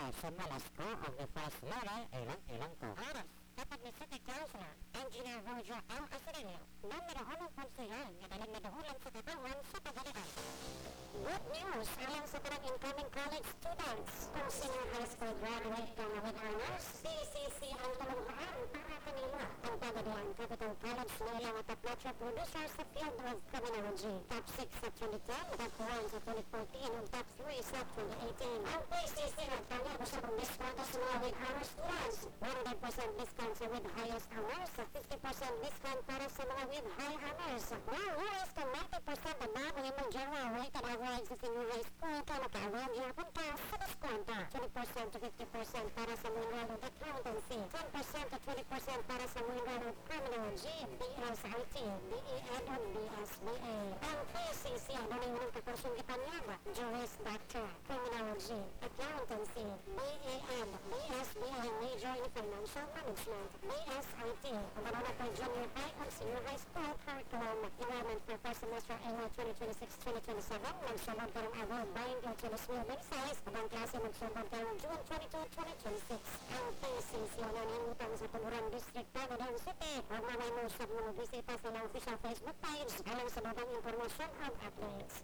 sa Malasco of the First Lora, ilang ko. Oras, kapag ni City Councilor, Engineer Roger M. Acerillo, numero 1 konsehal na daling naduhulan sa katawan sa pagalitan. Good news alang sa parang incoming college students. Kung senior high school graduate ka na with honors, CCC ang talunghaan para kanila. Ang pagadian Capital College na ilang at Metro producer sa field of criminology. Top 6 sa 2010, top 1 sa 2014, and top 3 sa 2018. Ang PCC nagtanya ko sa kong discount sa mga with honors students. 100% discount sa with highest honors, 50% discount para sa mga with high honors. Now, US ka 90% na bago yung mong jowa weighted average sa senior high school ka makaawag yapon ka sa discounta. 20% to 50% para sa mga enrolled accountancy. 10% to 20% para sa mga enrolled criminology, BSIT, BE-Ed, and BSBA. Ang PCC ang naniwang kakursong ipanyaba, Juris Doctor, Criminology, Accountancy, BE-Ed, BSBA Major in Financial Management, BSIT, ang manunod ng junior high at senior high school curriculum, enrollment for first semester AY 2026-2027, magsunod ka ng award buying your tunis building size, abang klase magsunod ka ng June 22, 2026. Ang PCC ang naningutang sa Tumuran District, Panadang City. Huwag mamay mo sa mga bisita sa ilang official Facebook page alang sa babang informasyon at updates.